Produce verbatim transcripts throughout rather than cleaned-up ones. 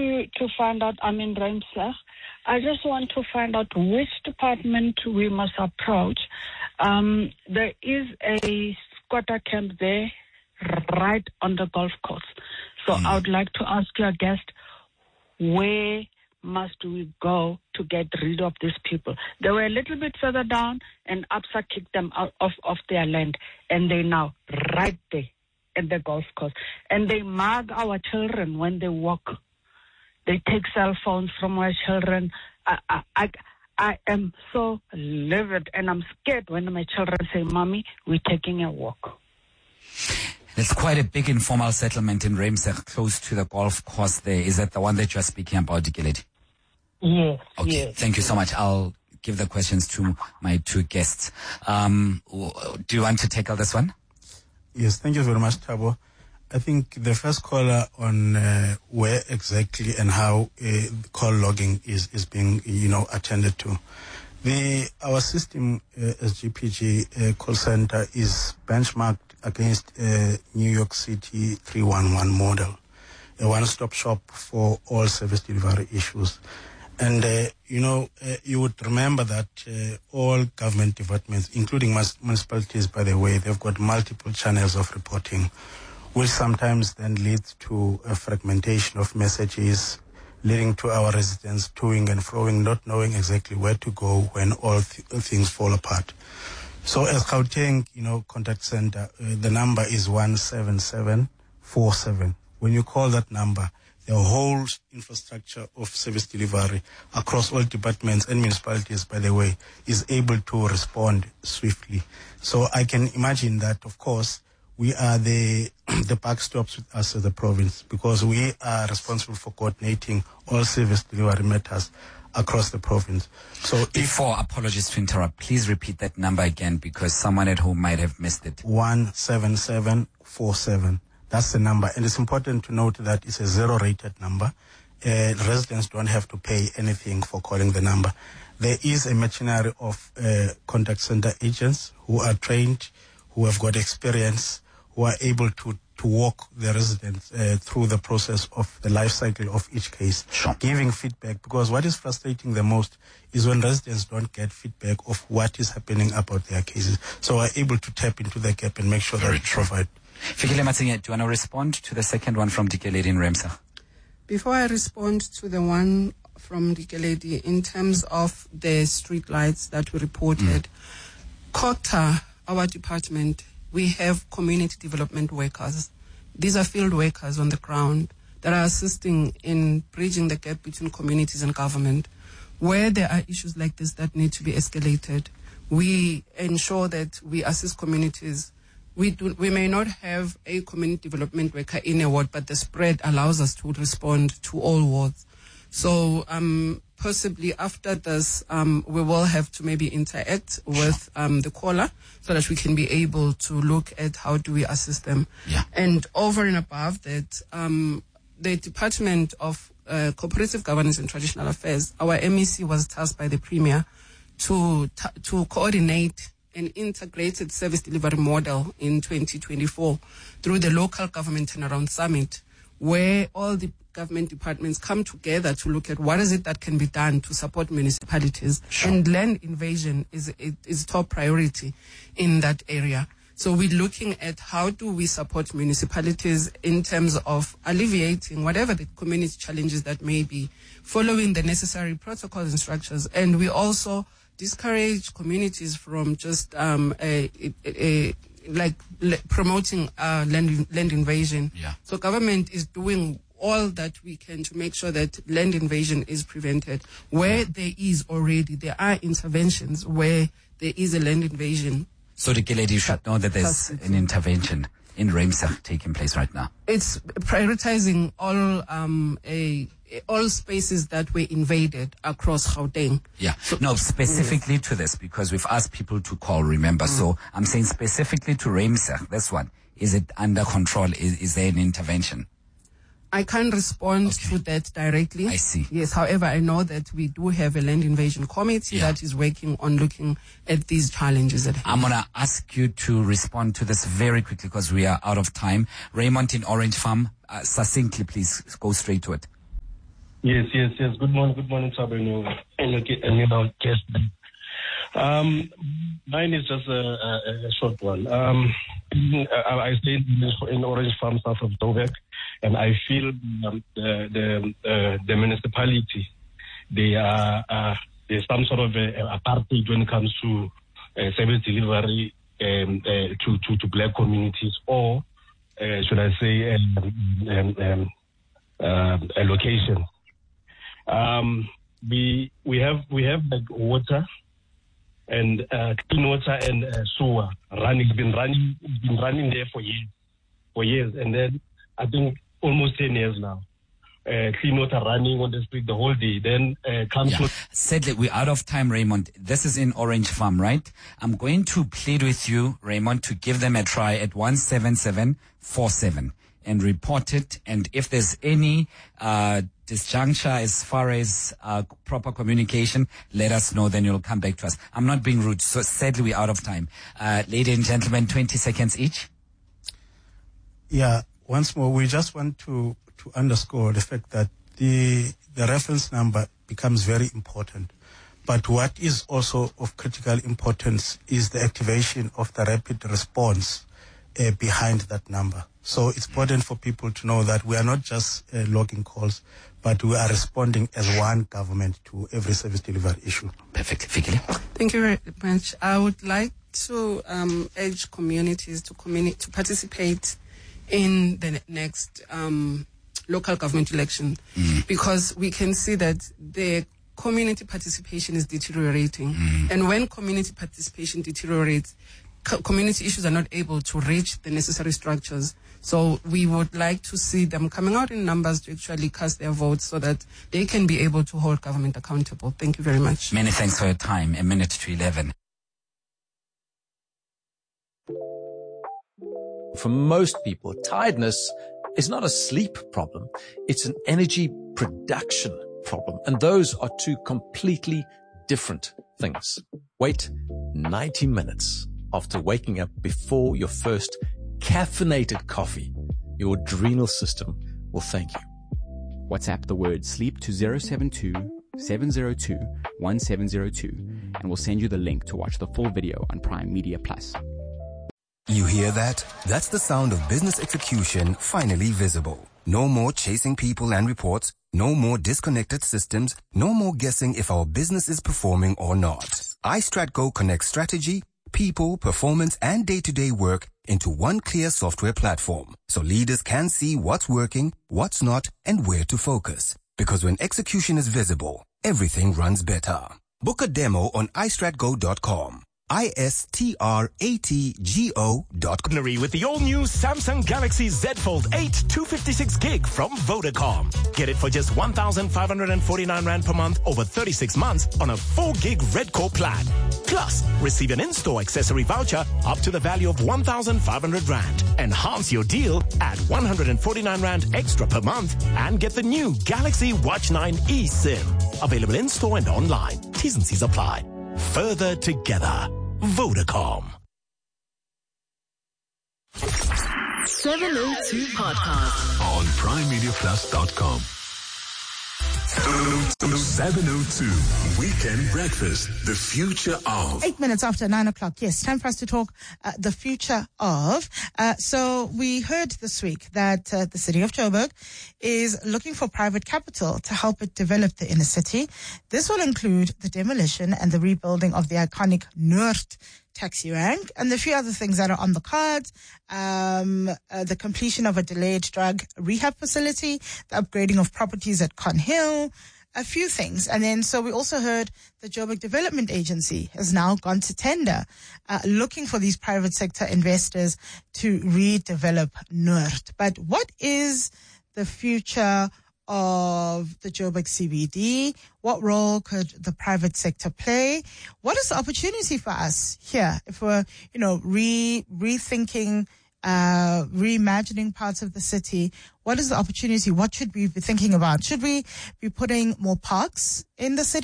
to, to find out, I'm in Remseg. I just want to find out which department we must approach. Um, there is a squatter camp there right on the golf course. So mm. I would like to ask your guest, where must we go to get rid of these people? They were a little bit further down, and ABSA kicked them out of, of their land, and they now right there at the golf course. And they mug our children when they walk. They take cell phones from our children. I, I, I, I am so livid, and I'm scared when my children say, Mommy, we're taking a walk. It's quite a big informal settlement in Remseg, close to the golf course there. Is that the one that you're speaking about, Dikeledi? Yes. Okay, yes, thank you yes. so much. I'll give the questions to my two guests. Um, do you want to tackle this one? Yes, thank you very much, Thabo. I think the first caller on uh, where exactly and how uh, call logging is, is being, you know, attended to. The our system uh, as G P G uh, call center is benchmarked against uh, New York City three one one model, a one-stop shop for all service delivery issues. And, uh, you know, uh, you would remember that uh, all government departments, including municipalities, by the way, they've got multiple channels of reporting, which sometimes then leads to a fragmentation of messages, leading to our residents toing and froing, not knowing exactly where to go when all th- things fall apart. So as Gauteng, you know, contact center, uh, the number is one seven seven four seven. When you call that number, the whole infrastructure of service delivery across all departments and municipalities, by the way, is able to respond swiftly. So I can imagine that, of course, we are the the backstops with us as the province, because we are responsible for coordinating all service delivery matters across the province. So before, apologies to interrupt, please repeat that number again, because someone at home might have missed it. one seven seven four seven. That's the number. And it's important to note that it's a zero-rated number. Uh, residents don't have to pay anything for calling the number. There is a machinery of uh, contact center agents who are trained, who have got experience, who are able to, to walk the residents uh, through the process of the life cycle of each case, sure. giving feedback. Because what is frustrating the most is when residents don't get feedback of what is happening about their cases. So we're able to tap into the gap and make sure Very that we provide. Fikile Matsinye, do you want to respond to the second one from Dikeledi in Remseg? Before I respond to the one from Dikeledi, in terms of the street lights that we reported, mm. COGTA, our department, we have community development workers. These are field workers on the ground that are assisting in bridging the gap between communities and government. Where there are issues like this that need to be escalated, we ensure that we assist communities. We do, we may not have a community development worker in a ward, but the spread allows us to respond to all wards. So um, possibly after this, um, we will have to maybe interact with um, the caller so that we can be able to look at how do we assist them. Yeah. And over and above that, um, the Department of uh, Cooperative Governance and Traditional Affairs, our M E C was tasked by the Premier to t- to coordinate an integrated service delivery model in twenty twenty-four through the Local Government Turnaround Summit, where all the government departments come together to look at what is it that can be done to support municipalities. Sure. And land invasion is is top priority in that area. So we're looking at how do we support municipalities in terms of alleviating whatever the community challenges that may be, following the necessary protocols and structures. And we also discourage communities from just um, a, a, a, like le- promoting uh, land land invasion. Yeah. So government is doing all that we can to make sure that land invasion is prevented. Where yeah. there is already, there are interventions where there is a land invasion. So the Dikeledi should know that there's an intervention in Remseg taking place right now. It's prioritizing all um, a, all spaces that were invaded across Gauteng. Yeah. So, no, specifically yes. to this, because we've asked people to call, remember. Mm. So I'm saying specifically to Remseg, this one. Is it under control? Is, is there an intervention? I can't respond okay. to that directly. I see. Yes, however, I know that we do have a land invasion committee yeah. that is working on looking at these challenges at hand. I'm going to ask you to respond to this very quickly because we are out of time. Raymond in Orange Farm, uh, succinctly, please go straight to it. Yes, yes, yes. Good morning, good morning, Thabo, and you, and you know, guest. Um, mine is just a, a, a short one. Um, I, I stay in Orange Farm, south of Joburg, and I feel um, the the, uh, the municipality, they are uh, there's some sort of a, a apartheid when it comes to uh, service delivery um, uh, to, to to black communities, or uh, should I say, um, um, um, uh, a location. Um, we we have we have like water and uh, clean water and uh, sewer running. It's been running it's been running there for years, for years, and then I think almost ten years now. Uh, clean water running on the street the whole day. Then uh, comes. Yeah. Sadly, we're out of time, Raymond. This is in Orange Farm, right? I'm going to plead with you, Raymond, to give them a try at one seven seven four seven and report it. And if there's any uh disjuncture as far as uh, proper communication, let us know, then you'll come back to us. I'm not being rude, so sadly we're out of time. Uh, ladies and gentlemen, twenty seconds each. Yeah, once more, we just want to, to underscore the fact that the, the reference number becomes very important. But what is also of critical importance is the activation of the rapid response uh, behind that number. So it's important for people to know that we are not just uh, logging calls, but we are responding as one government to every service delivery issue. Perfect. Fikile? Thank you very much. I would like to um, urge communities to communi- to participate in the ne- next um, local government election, mm. because we can see that the community participation is deteriorating. Mm. And when community participation deteriorates, co- community issues are not able to reach the necessary structures. So we would like to see them coming out in numbers to actually cast their votes so that they can be able to hold government accountable. Thank you very much. Many thanks for your time. A minute to eleven. For most people, tiredness is not a sleep problem. It's an energy production problem. And those are two completely different things. Wait ninety minutes after waking up before your first caffeinated coffee. Your adrenal system will thank you. WhatsApp the word sleep to zero seven two, seven zero two, one seven zero two and we'll send you the link to watch the full video on Prime Media Plus. You hear that? That's the sound of business execution finally visible. No more chasing people and reports. No more disconnected systems. No more guessing if our business is performing or not. iStratGo connects strategy, people, performance, and day-to-day work into one clear software platform, so leaders can see what's working, what's not, and where to focus. Because when execution is visible, everything runs better. Book a demo on i strat go dot com. I S T R A T G O dot com. With the all-new Samsung Galaxy Z Fold eight two fifty-six gig from Vodacom. Get it for just one thousand five hundred forty-nine rand per month over thirty-six months on a four gig Red Core plan. Plus, receive an in-store accessory voucher up to the value of one thousand five hundred rand. Enhance your deal at one hundred forty-nine rand extra per month and get the new Galaxy Watch nine eSIM. Available in-store and online. T's and C's apply. Further together. Vodacom. seven oh two Podcast on prime media plus dot com. seven oh two Weekend Breakfast, the future of. Eight minutes after nine o'clock. Yes, time for us to talk uh, the future of. Uh, so we heard this week that uh, the city of Joburg is looking for private capital to help it develop the inner city. This will include the demolition and the rebuilding of the iconic Noord taxi rank and a few other things that are on the cards. Um, uh, the completion of a delayed drug rehab facility, the upgrading of properties at Con Hill, a few things. And then, so we also heard the Joburg Development Agency has now gone to tender, uh, looking for these private sector investors to redevelop Noord. But what is the future of the Joburg C B D? What role could the private sector play? What is the opportunity for us here if we're, you know, re rethinking, uh, reimagining parts of the city? What is the opportunity? What should we be thinking about? Should we be putting more parks in the city?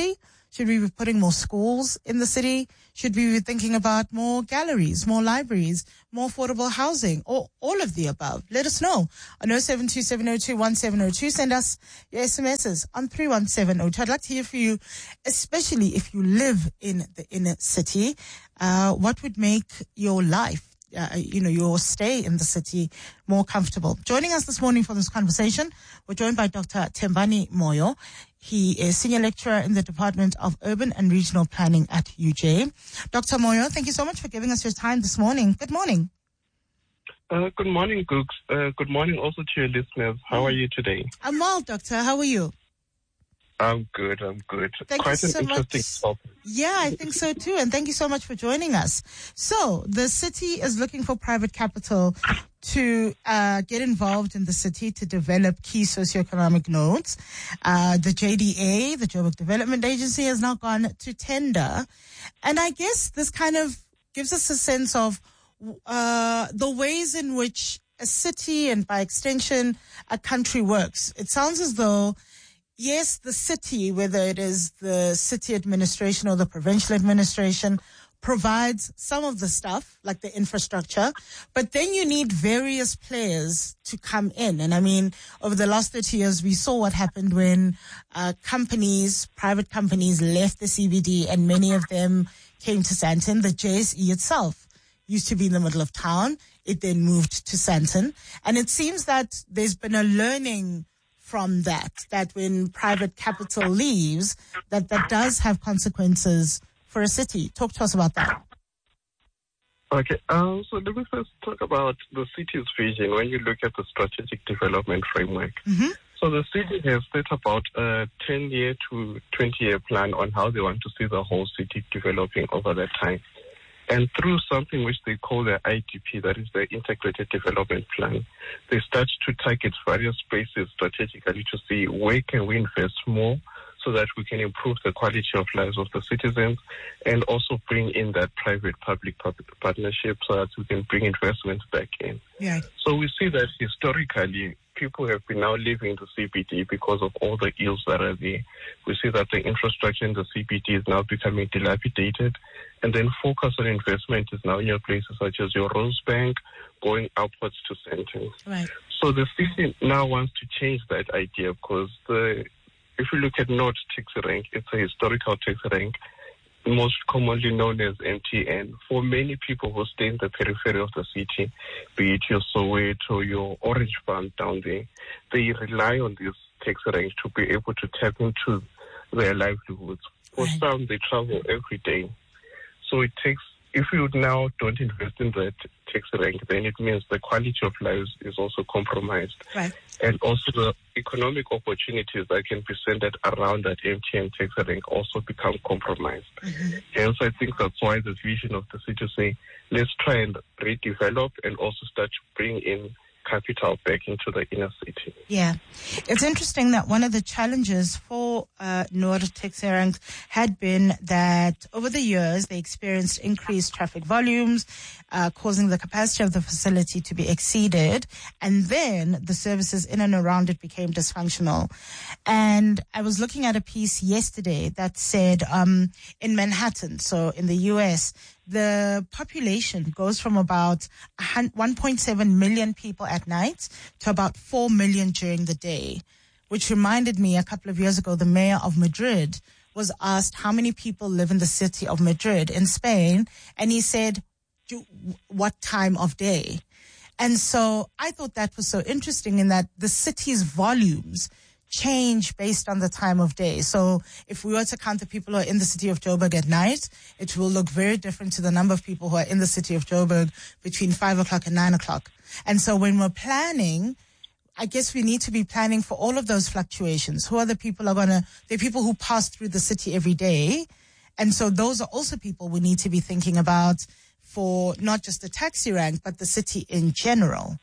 Should we be putting more schools in the city? Should we be thinking about more galleries, more libraries, more affordable housing, or all of the above? Let us know on oh seven two seven oh two one seven oh two. Send us your S M Ses on three one seven oh two. I'd like to hear from you, especially if you live in the inner city. Uh, what would make your life, Uh, you know, your stay in the city more comfortable? Joining us this morning for this conversation, we're joined by Doctor Thembani Moyo. He is Senior Lecturer in the Department of Urban and Regional Planning at U J. Doctor Moyo, thank you so much for giving us your time this morning. Good morning. Uh, good morning, Gooks. Uh, good morning also to your listeners. How are you today? I'm well, Doctor. How are you? I'm good, I'm good. Thank Quite you an so interesting much. topic. Yeah, I think so too. And thank you so much for joining us. So the city is looking for private capital to uh, get involved in the city to develop key socioeconomic nodes. Uh, the J D A, the Joburg Development Agency, has now gone to tender. And I guess this kind of gives us a sense of uh, the ways in which a city and by extension a country works. It sounds as though yes, the city, whether it is the city administration or the provincial administration, provides some of the stuff, like the infrastructure, but then you need various players to come in. And I mean, over the last thirty years, we saw what happened when uh, companies, private companies left the C B D and many of them came to Sandton. The J S E itself used to be in the middle of town. It then moved to Sandton. And it seems that there's been a learning from that, that when private capital leaves, that that does have consequences for a city. Talk to us about that. Okay, um, so let me first talk about the city's vision when you look at the strategic development framework. Mm-hmm. So the city has set about a ten-year to twenty-year plan on how they want to see the whole city developing over that time. And through something which they call the I D P, that is the Integrated Development Plan, they start to target various spaces strategically to see where can we invest more so that we can improve the quality of lives of the citizens and also bring in that private-public partnership so that we can bring investments back in. Yeah. So we see that historically, people have been now leaving the C B D because of all the ills that are there. We see that the infrastructure in the C B D is now becoming dilapidated, and then focus on investment is now in your places such as your Rosebank, going upwards to Sandton. Right. So the city now wants to change that idea because the, if you look at North taxi rank, it's a historical taxi rank, most commonly known as M T N. For many people who stay in the periphery of the city, be it your Soweto, your Orange Farm down there, they rely on this taxi rank to be able to tap into their livelihoods. For Right. some, they travel every day. So it takes, if you now don't invest in that taxi rank, then it means the quality of lives is also compromised. Right. And also the economic opportunities that can be centered around that M T N taxi rank also become compromised. Mm-hmm. And so I think that's why the vision of the city say, let's try and redevelop and also start to bring in capital back into the inner city. Yeah. It's interesting that one of the challenges for uh, Noord taxi ranks had been that over the years they experienced increased traffic volumes, uh, causing the capacity of the facility to be exceeded, and then the services in and around it became dysfunctional. And I was looking at a piece yesterday that said um, in Manhattan, so in the U S, the population goes from about one point seven million people at night to about four million during the day, which reminded me a couple of years ago, the mayor of Madrid was asked how many people live in the city of Madrid in Spain, and he said, what time of day? And so I thought that was so interesting in that the city's volumes change based on the time of day. So if we were to count the people who are in the city of Joburg at night, it will look very different to the number of people who are in the city of Joburg between five o'clock and nine o'clock. And so when we're planning, I guess we need to be planning for all of those fluctuations. Who are the people who are going to, they're people who pass through the city every day. And so those are also people we need to be thinking about for not just the taxi rank, but the city in general.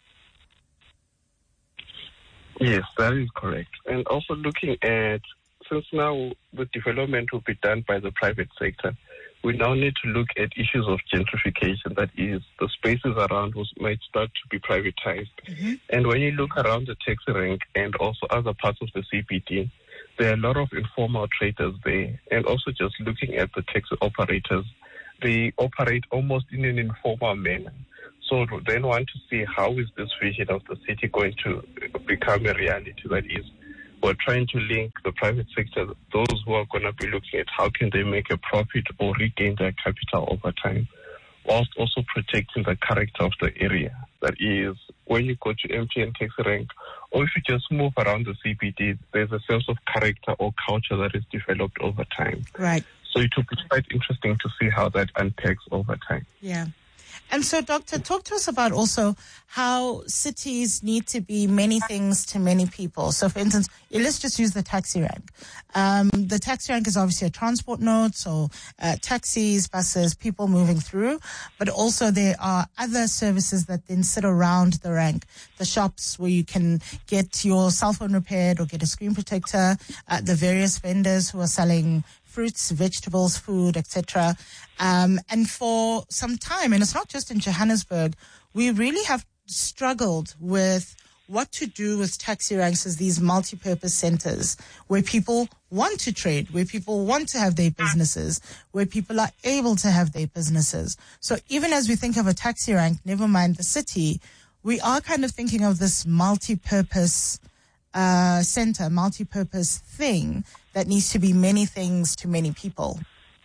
Yes, that is correct. And also looking at, since now the development will be done by the private sector, we now need to look at issues of gentrification. That is, the spaces around us might start to be privatized. Mm-hmm. And when you look around the taxi rank and also other parts of the C B D, there are a lot of informal traders there, and also just looking at the taxi operators, they operate almost in an informal manner. So then want to see how is this vision of the city going to become a reality. That is, we're trying to link the private sector, those who are going to be looking at how can they make a profit or regain their capital over time, whilst also protecting the character of the area. That is, when you go to M T N Taxi Rank, or if you just move around the C B D, there's a sense of character or culture that is developed over time. Right. So it will be quite interesting to see how that unpacks over time. Yeah. And so, Doctor, talk to us about also how cities need to be many things to many people. So, for instance, let's just use the taxi rank. Um, the taxi rank is obviously a transport node, so uh, taxis, buses, people moving through. But also there are other services that then sit around the rank. The shops where you can get your cell phone repaired or get a screen protector, uh, the various vendors who are selling fruits, vegetables, food, et cetera. Um, and for some time, and it's not just in Johannesburg, we really have struggled with what to do with taxi ranks as these multi-purpose centers where people want to trade, where people want to have their businesses, where people are able to have their businesses. So even as we think of a taxi rank, never mind the city, we are kind of thinking of this multi-purpose uh, center, multi-purpose thing that needs to be many things to many people.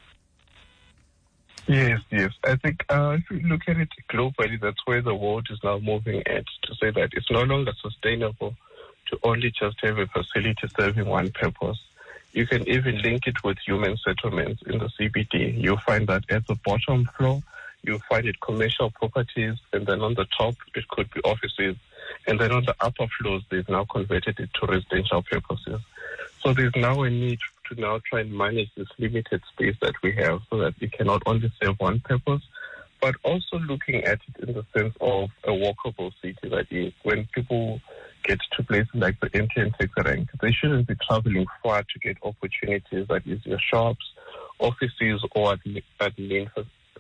Yes, yes. I think uh, if you look at it globally, that's where the world is now moving at, to say that it's no longer sustainable to only just have a facility serving one purpose. You can even link it with human settlements in the C B D. You'll find that at the bottom floor, you'll find it commercial properties, and then on the top, it could be offices. And then on the upper floors, they've now converted it to residential purposes. So there's now a need to now try and manage this limited space that we have so that it cannot only serve one purpose, but also looking at it in the sense of a walkable city. That is, when people get to places like the M T N Taxi Rank, they shouldn't be traveling far to get opportunities. That is, your shops, offices, or admin,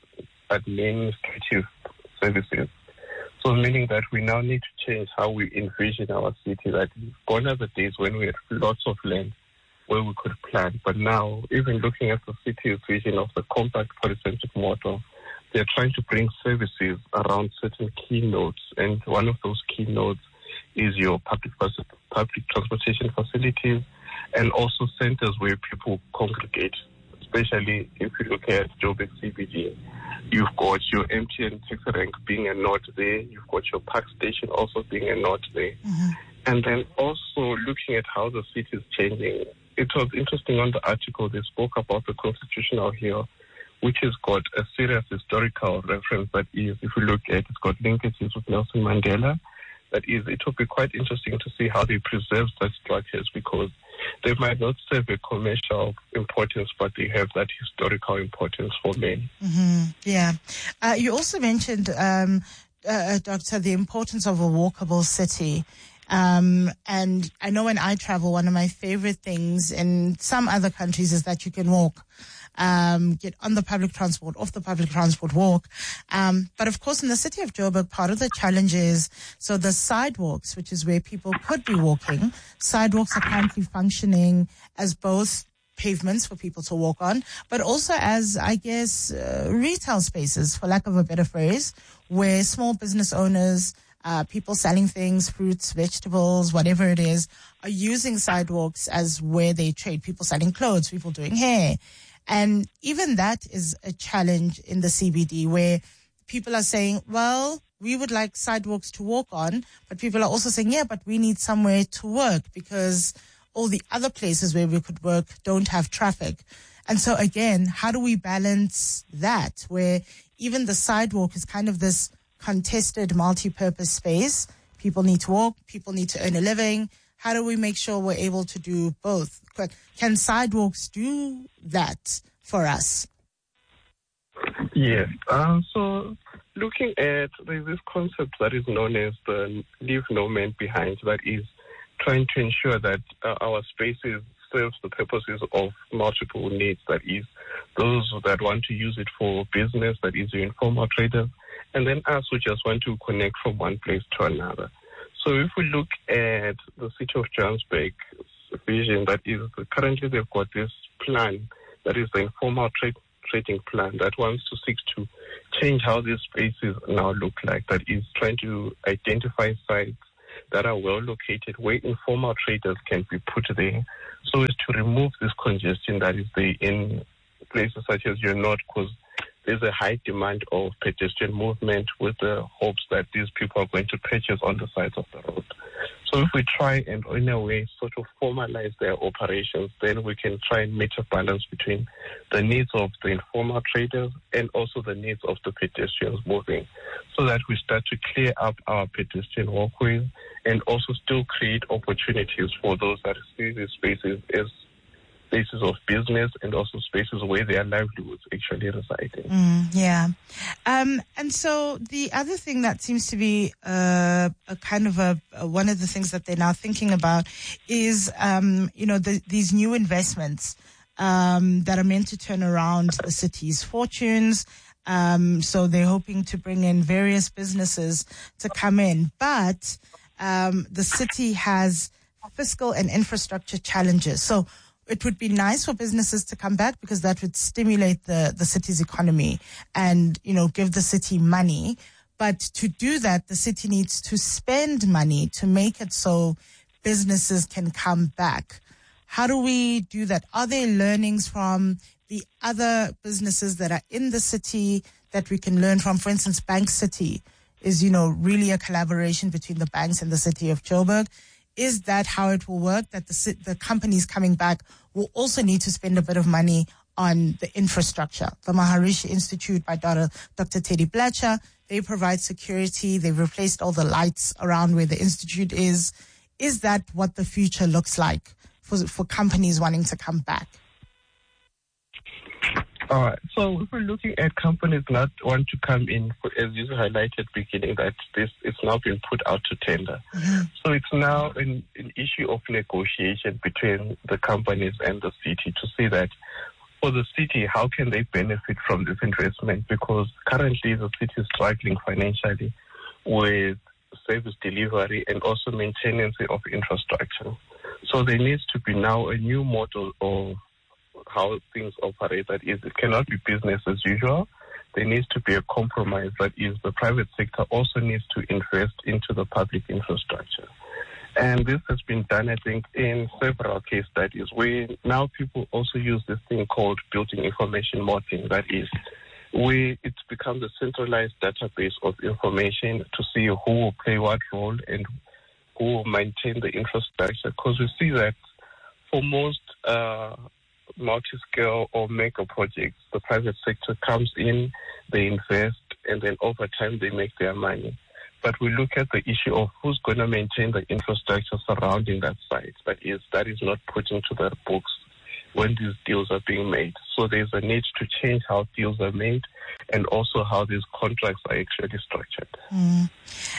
administrative services. So meaning that we now need to change how we envision our city. That gone are the days when we had lots of land where we could plan. But now, even looking at the city's vision of the compact polycentric model, they're trying to bring services around certain key nodes. And one of those key nodes is your public public transportation facilities and also centers where people congregate, especially if you look at Joburg C B D. You've got your M T N Taxi Rank being a node there. You've got your park station also being a node there. Mm-hmm. And then also looking at how the city is changing. It was interesting on the article, they spoke about the Constitutional Hill, which has got a serious historical reference. That is, if you look at it, it's got linkages with Nelson Mandela. That is, it will be quite interesting to see how they preserve such structures, because they might not serve a commercial importance, but they have that historical importance for many. Mm-hmm. Yeah. Uh, you also mentioned, um, uh, Doctor, the importance of a walkable city. Um, and I know when I travel, one of my favorite things in some other countries is that you can walk. Um, get on the public transport, off the public transport, walk. Um, but of course, in the city of Joburg, part of the challenge is, so the sidewalks, which is where people could be walking, sidewalks are currently functioning as both pavements for people to walk on, but also as, I guess, uh, retail spaces, for lack of a better phrase, where small business owners, uh, people selling things, fruits, vegetables, whatever it is, are using sidewalks as where they trade. People selling clothes, people doing hair. And even that is a challenge in the C B D, where people are saying, well, we would like sidewalks to walk on, but people are also saying, yeah, but we need somewhere to work because all the other places where we could work don't have traffic. And so again, how do we balance that, where even the sidewalk is kind of this contested multi-purpose space? People need to walk, people need to earn a living. How do we make sure we're able to do both? Can sidewalks do that for us? Yes. Uh, so looking at, there's this concept that is known as the leave no man behind, that is trying to ensure that uh, our spaces serve the purposes of multiple needs, that is those that want to use it for business, that is your informal traders, and then us who just want to connect from one place to another. So if we look at the city of Johannesburg, vision that is currently they've got this plan that is the informal trade trading plan that wants to seek to change how these spaces now look like, that is trying to identify sites that are well located where informal traders can be put there, so as to remove this congestion that is there in places such as your north, because there's a high demand of pedestrian movement with the hopes that these people are going to purchase on the sides of the road. So if we try and in a way sort of formalize their operations, then we can try and meet a balance between the needs of the informal traders and also the needs of the pedestrians moving, so that we start to clear up our pedestrian walkways and also still create opportunities for those that see these spaces as spaces of business and also spaces where their livelihoods actually residing. Mm, yeah. Um, and so the other thing that seems to be uh, a kind of a, a one of the things that they're now thinking about is, um, you know, the, these new investments um, that are meant to turn around the city's fortunes. Um, so they're hoping to bring in various businesses to come in. But um, the city has fiscal and infrastructure challenges. So it would be nice for businesses to come back because that would stimulate the, the city's economy and, you know, give the city money. But to do that, the city needs to spend money to make it so businesses can come back. How do we do that? Are there learnings from the other businesses that are in the city that we can learn from? For instance, Bank City is, you know, really a collaboration between the banks and the city of Joburg. Is that how it will work? That the the companies coming back will also need to spend a bit of money on the infrastructure. The Maharishi Institute by Doctor Teddy Blatcher, they provide security. They've replaced all the lights around where the institute is. Is that what the future looks like for for companies wanting to come back? All right. So if we're looking at companies not want to come in, as you highlighted beginning, that this it's now been put out to tender. Mm-hmm. So it's now an, an issue of negotiation between the companies and the city to see that for the city, how can they benefit from this investment? Because currently the city is struggling financially with service delivery and also maintenance of infrastructure. So there needs to be now a new model of how things operate. That is, it cannot be business as usual. There needs to be a compromise. That is, the private sector also needs to invest into the public infrastructure. And this has been done, I think, in several case studies where now people also use this thing called building information modeling. That is, where it's become the centralized database of information to see who will play what role and who will maintain the infrastructure. Because we see that for most uh, multi-scale or mega projects, the private sector comes in, they invest, and then over time they make their money. But we look at the issue of who's going to maintain the infrastructure surrounding that site. That is, that is not put into the books when these deals are being made. So there's a need to change how deals are made and also how these contracts are actually structured. Mm.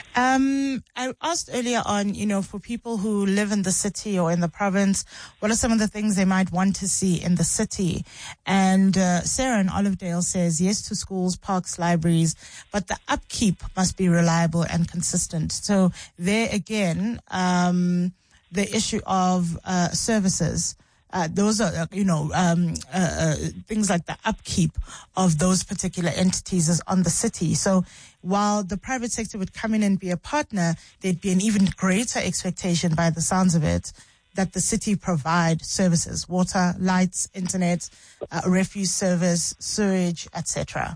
Um, I asked earlier on, you know, for people who live in the city or in the province, what are some of the things they might want to see in the city? And uh, Sarah in Olivedale says yes to schools, parks, libraries, but the upkeep must be reliable and consistent. So there again, um, the issue of uh, services. Uh, those are, you know, um, uh, uh, things like the upkeep of those particular entities is on the city. So while the private sector would come in and be a partner, there'd be an even greater expectation, by the sounds of it, that the city provide services, water, lights, internet, uh, refuse service, sewage, et cetera.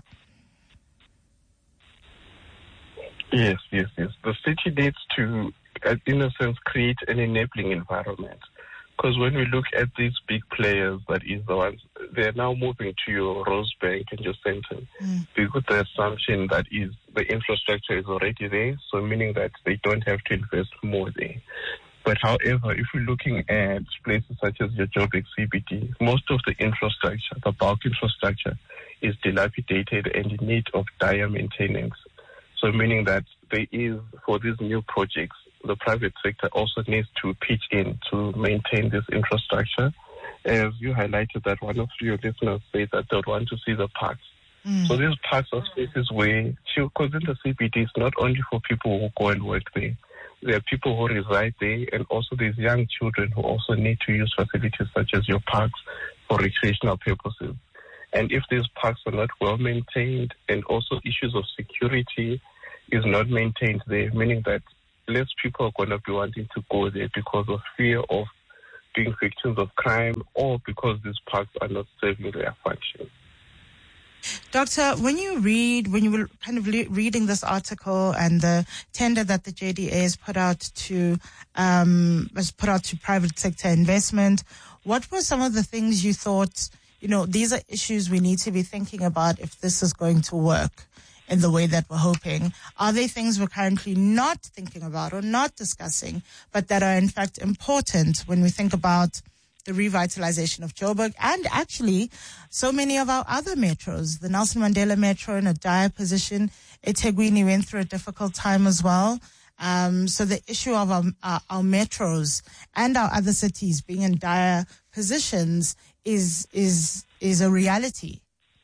Yes, yes, yes. The city needs to, in a sense, create an enabling environment. Because when we look at these big players, that is the ones, they're now moving to your Rosebank and your Sandton. Mm. Because the assumption that is the infrastructure is already there, so meaning that they don't have to invest more there. But however, if we're looking at places such as your Joburg C B D, most of the infrastructure, the bulk infrastructure, is dilapidated and in need of dire maintenance. So meaning that there is, for these new projects, the private sector also needs to pitch in to maintain this infrastructure. As you highlighted that one of your listeners said that they would want to see the parks. Mm. So these parks are spaces where, because in the C B D, it's not only for people who go and work there. there are people who reside there, and also there's young children who also need to use facilities such as your parks for recreational purposes. And if these parks are not well maintained, and also issues of security is not maintained there, meaning that less people are going to be wanting to go there because of fear of being victims of crime, or because these parks are not serving their function. Doctor, when you read, when you were kind of le- reading this article and the tender that the J D A has put out to um, has put out to private sector investment, what were some of the things you thought, you know, these are issues we need to be thinking about if this is going to work in the way that we're hoping? Are they things we're currently not thinking about or not discussing, but that are in fact important when we think about the revitalization of Joburg and actually so many of our other metros? The Nelson Mandela Metro in a dire position. eThekwini went through a difficult time as well. Um, so the issue of our, our, our metros and our other cities being in dire positions is is is a reality.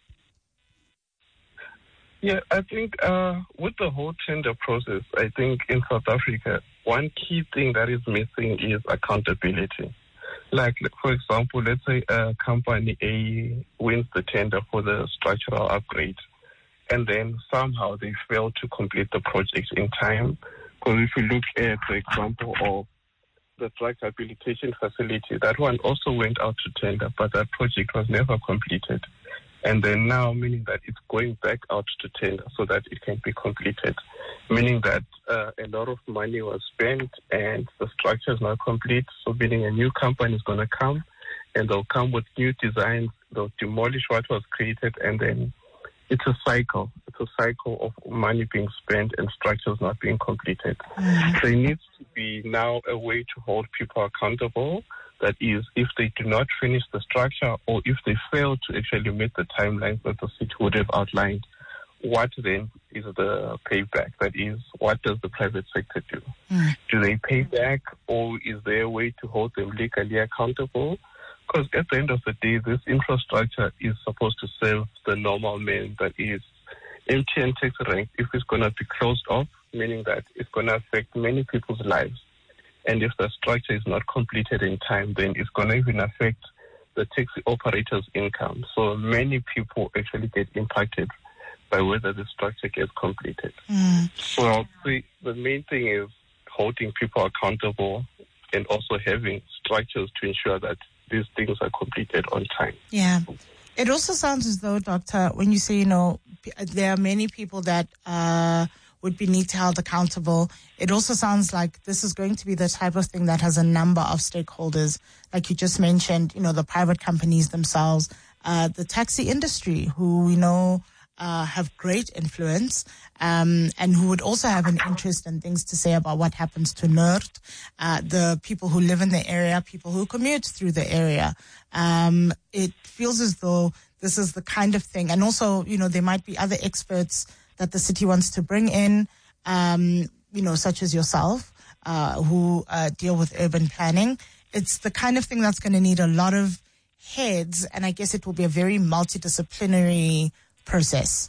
Yeah, I think uh, with the whole tender process, I think in South Africa, one key thing that is missing is accountability. Like, for example, let's say a company A wins the tender for the structural upgrade, and then somehow they fail to complete the project in time. Because if you look at the example of the drug rehabilitation facility, that one also went out to tender, but that project was never completed. And then now, meaning that it's going back out to tender so that it can be completed, meaning that uh, a lot of money was spent and the structure is not complete. So meaning a new company is going to come and they'll come with new designs, they'll demolish what was created, and then it's a cycle. It's a cycle of money being spent and structures not being completed. Mm-hmm. There needs to be now a way to hold people accountable. That is, if they do not finish the structure or if they fail to actually meet the timelines that the city would have outlined, what then is the payback? That is, what does the private sector do? Mm. Do they pay back, or is there a way to hold them legally accountable? Because at the end of the day, this infrastructure is supposed to serve the normal man. That is, M T N Taxi Rank, if it's going to be closed off, meaning that it's going to affect many people's lives. And if the structure is not completed in time, then it's going to even affect the taxi operator's income. So many people actually get impacted by whether the structure gets completed. Mm. So the, the main thing is holding people accountable and also having structures to ensure that these things are completed on time. Yeah. It also sounds as though, Doctor, when you say, you know, there are many people that uh, would be need to held accountable, it also sounds like this is going to be the type of thing that has a number of stakeholders, like you just mentioned, you know, the private companies themselves, uh, the taxi industry, who we know uh, have great influence, um, and who would also have an interest and things to say about what happens to N E R T, uh, the people who live in the area, people who commute through the area. Um, it feels as though this is the kind of thing, and also, you know, there might be other experts that the city wants to bring in, um, you know, such as yourself, uh, who uh, deal with urban planning. It's the kind of thing that's going to need a lot of heads, and I guess it will be a very multidisciplinary process.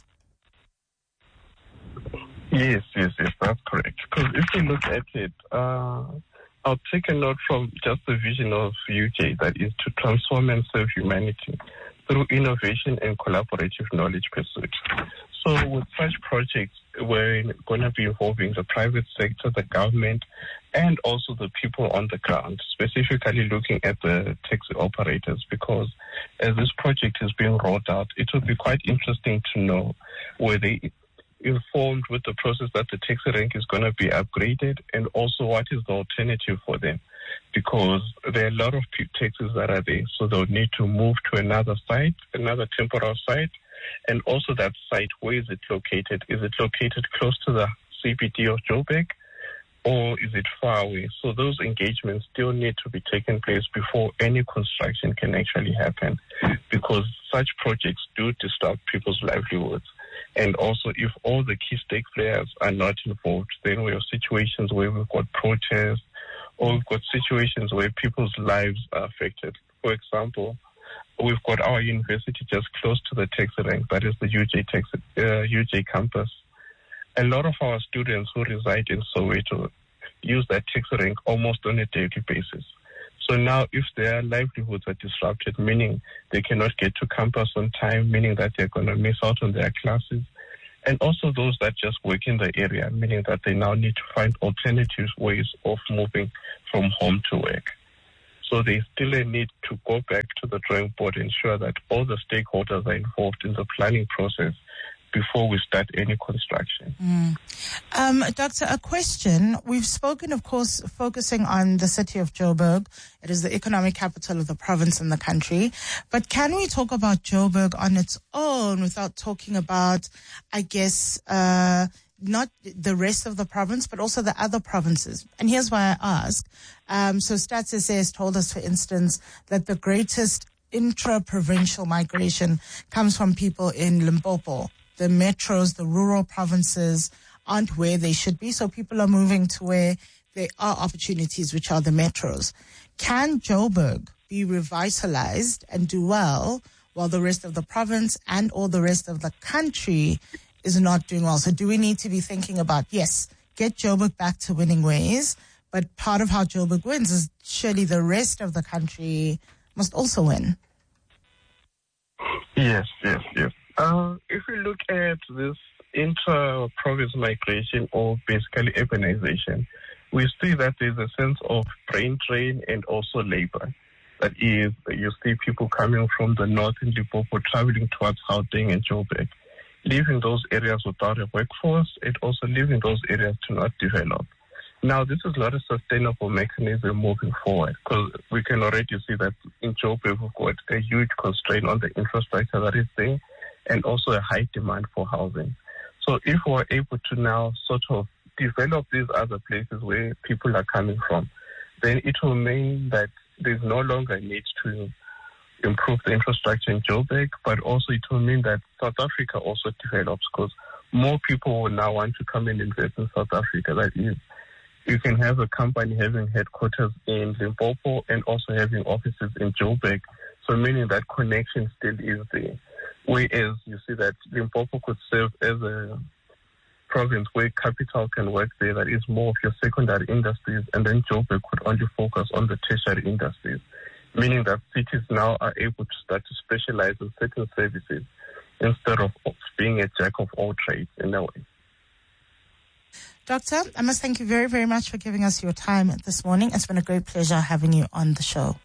Yes, yes, yes, that's correct. Because if you look at it, uh, I'll take a note from just the vision of U J, that is to transform and serve humanity through innovation and collaborative knowledge pursuit. So with such projects, we're going to be involving the private sector, the government, and also the people on the ground, specifically looking at the taxi operators, because as this project is being rolled out, it will be quite interesting to know where they informed with the process that the taxi rank is going to be upgraded, and also what is the alternative for them, because there are a lot of taxis that are there, so they'll need to move to another site, another temporal site, and also that site, where is it located? Is it located close to the C B D of Joburg, or is it far away? So those engagements still need to be taken place before any construction can actually happen, because such projects do disturb people's livelihoods. And also, if all the key stake players are not involved, then we have situations where we've got protests, or we've got situations where people's lives are affected. For example, we've got our university just close to the taxi rank, that is the U J taxi, uh, U J campus. A lot of our students who reside in Soweto use that taxi rank almost on a daily basis. So now if their livelihoods are disrupted, meaning they cannot get to campus on time, meaning that they're going to miss out on their classes, and also those that just work in the area, meaning that they now need to find alternative ways of moving from home to work. So there's still a need to go back to the drawing board, ensure that all the stakeholders are involved in the planning process before we start any construction. Mm. Um, Doctor, a question. We've spoken, of course, focusing on the city of Joburg. It is the economic capital of the province and the country. But can we talk about Joburg on its own without talking about, I guess, uh, not the rest of the province, but also the other provinces? And here's why I ask. Um, so Stats S A has told us, for instance, that the greatest intra-provincial migration comes from people in Limpopo. The metros, the rural provinces aren't where they should be. So people are moving to where there are opportunities, which are the metros. Can Joburg be revitalized and do well while the rest of the province and all the rest of the country is not doing well? So do we need to be thinking about, yes, get Joburg back to winning ways, but part of how Joburg wins is surely the rest of the country must also win. Yes, yes, yes. Uh, if we look at this intra-province migration or basically urbanization, we see that there's a sense of brain drain and also labor. That is, you see people coming from the north in Limpopo traveling towards Gauteng and Joburg, leaving those areas without a workforce and also leaving those areas to not develop. Now, this is not a sustainable mechanism moving forward because we can already see that in Joburg we've got a huge constraint on the infrastructure that is there, and also a high demand for housing. So if we're able to now sort of develop these other places where people are coming from, then it will mean that there's no longer a need to improve the infrastructure in Joburg, but also it will mean that South Africa also develops because more people will now want to come and invest in South Africa. That is, you can have a company having headquarters in Limpopo and also having offices in Joburg, so meaning that connection still is there. Whereas you see that Limpopo could serve as a province where capital can work there, that is more of your secondary industries, and then Joburg could only focus on the tertiary industries, meaning that cities now are able to start to specialize in certain services instead of being a jack of all trades in a way. Doctor, I must thank you very, very much for giving us your time this morning. It's been a great pleasure having you on the show.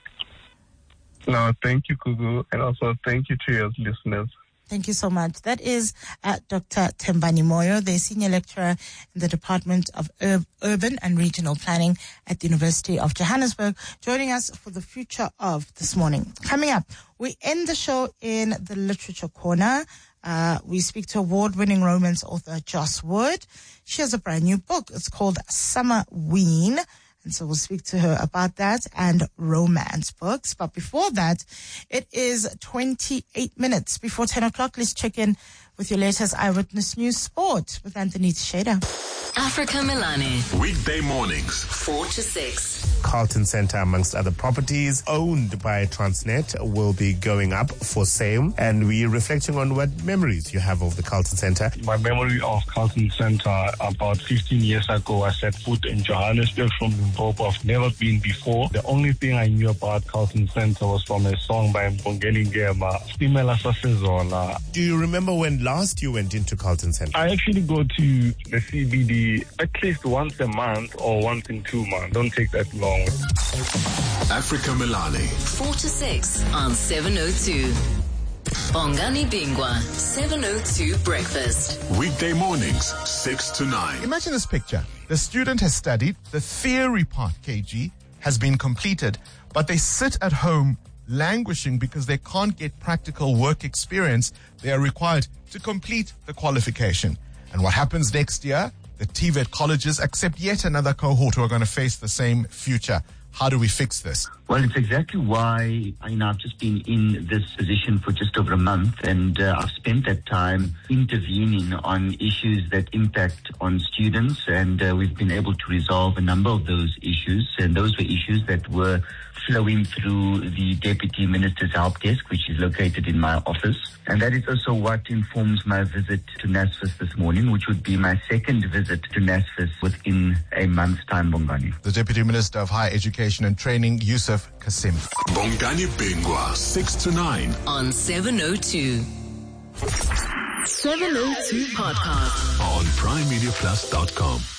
No, thank you, Kugu, and also thank you to your listeners. Thank you so much. That is uh, Doctor Thembani Moyo, the Senior Lecturer in the Department of Ur- Urban and Regional Planning at the University of Johannesburg, joining us for the future of this morning. Coming up, we end the show in the Literature Corner. Uh, we speak to award-winning romance author Joss Wood. She has a brand new book. It's called Summer Ween. And so we'll speak to her about that and romance books. But before that, it is twenty-eight minutes before ten o'clock. Let's check in with your latest Eyewitness News Sport with Anthony Tsheda. Africa Milani. Weekday mornings, four to six. Carlton Centre, amongst other properties owned by Transnet, will be going up for sale. And we're reflecting on what memories you have of the Carlton Centre. My memory of Carlton Centre, about fifteen years ago, I set foot in Johannesburg from Limpopo. I've never been before. The only thing I knew about Carlton Centre was from a song by Mbongeni Ngema, Stimela Sasezola. Do you remember when last you went into Carlton Centre? I actually go to the C B D at least once a month or once in two months. Don't take that long. Africa Milani. four to six on seven oh two. Bongani Bingwa, seven oh two Breakfast. Weekday mornings, six to nine. Imagine this picture. The student has studied, the theory part, K G, has been completed, but they sit at home languishing because they can't get practical work experience they are required to complete the qualification. And what happens next year? The T V E T colleges accept yet another cohort who are going to face the same future. How do we fix this? Well, it's exactly why you know, I've just been in this position for just over a month, and uh, I've spent that time intervening on issues that impact on students, and uh, we've been able to resolve a number of those issues, and those were issues that were flowing through the Deputy Minister's Help Desk, which is located in my office. And that is also what informs my visit to NSFAS this morning, which would be my second visit to NSFAS within a month's time, Bongani. The Deputy Minister of Higher Education and Training, Yusuf Kasim. Bongani Bingwa, six to nine. On seven oh two. seven oh two Podcast. On prime media plus dot com.